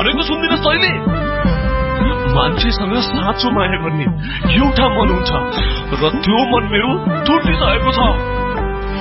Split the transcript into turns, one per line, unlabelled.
भनेको सुन्दिनस् तैँले? मान्छेसँग साँचो माया गर्ने एउटा मन हुन्छ र त्यो मन मेरो टुटिसकेको छ।